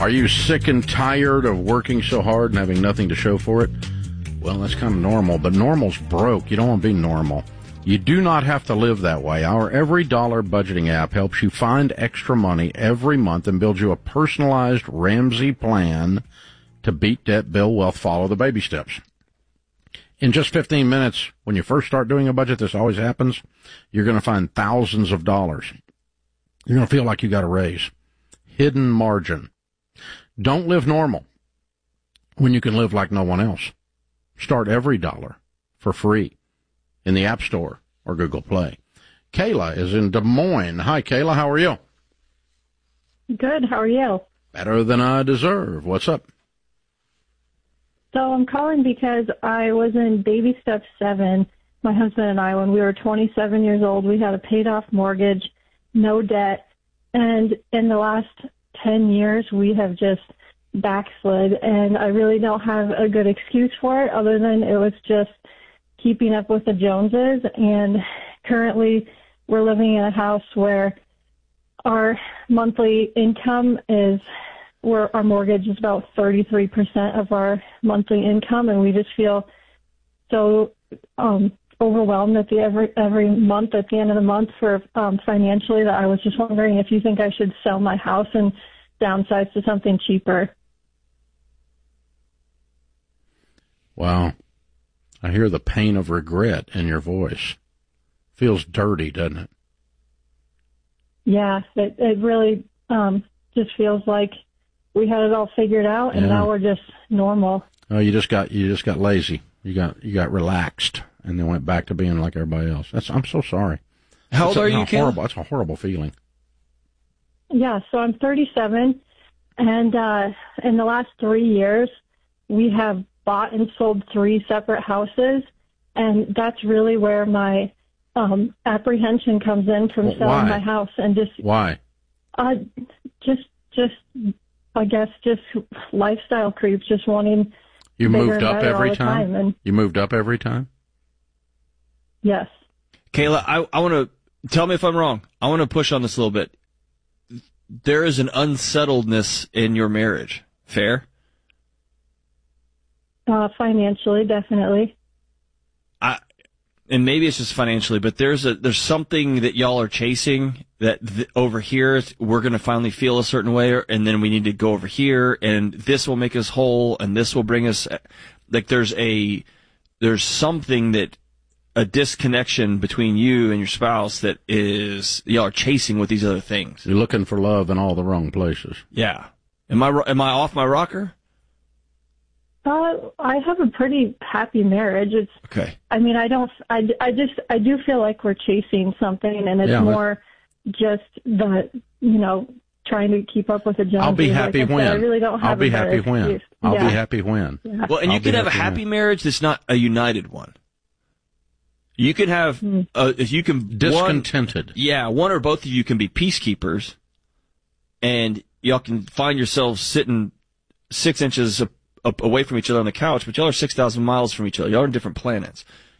Are you sick and tired of working so hard and having nothing to show for it? Well, that's kind of normal, but normal's broke. You don't want to be normal. You do not have to live that way. Our Every Dollar budgeting app helps you find extra money every month and builds you a personalized Ramsey plan to beat debt, build wealth, follow the baby steps. In just 15 minutes, when you first start doing a budget, this always happens, you're going to find thousands of dollars. You're going to feel like you got a raise. Hidden margin. Don't live normal when you can live like no one else. Start Every Dollar for free in the App Store or Google Play. Kayla is in Des Moines. Hi, Kayla. How are you? Good. How are you? Better than I deserve. What's up? So I'm calling because I was in baby step 7, my husband and I, when we were 27 years old. We had a paid-off mortgage, no debt, and in the last 10 years, we have just backslid, and I really don't have a good excuse for it other than it was just keeping up with the Joneses. And currently we're living in a house where our monthly income is, where our mortgage is about 33% of our monthly income, and we just feel so overwhelmed at every month, at the end of the month, for financially, that I was just wondering if you think I should sell my house and downsize to something cheaper. Wow. I hear the pain of regret in your voice. Feels dirty, doesn't it? Yeah, it really just feels like we had it all figured out, and now we're just normal. Oh, you just got lazy. You got relaxed, and then went back to being like everybody else. I'm so sorry. How old are you, Kim? That's a horrible feeling. Yeah, so I'm 37, and in the last 3 years, we have bought and sold 3 separate houses, and that's really where my apprehension comes in from selling my house. And just why? Just I guess just lifestyle creeps, just wanting. You moved up every time. And you moved up every time? Yes. Kayla, I want to, tell me if I'm wrong. I want to push on this a little bit. There is an unsettledness in your marriage. Fair? Financially, definitely. And maybe it's just financially, but there's something that y'all are chasing that over here we're going to finally feel a certain way, and then we need to go over here, and this will make us whole, and this will bring us, like there's something that, a disconnection between you and your spouse that is, y'all are chasing with these other things. You're looking for love in all the wrong places. Yeah. Am I off my rocker? I have a pretty happy marriage. It's okay. I mean, I do feel like we're chasing something, and it's more just the, trying to keep up with the Joneses. I'll be happy when. I really don't have I'll be happy when. excuse. I'll be happy when. Yeah. Well, and you can have a happy marriage that's not a united one. You can have, if you can, discontented. One or both of you can be peacekeepers, and y'all can find yourselves sitting 6 inches away from each other on the couch, but y'all are 6,000 miles from each other. Y'all are on different planets.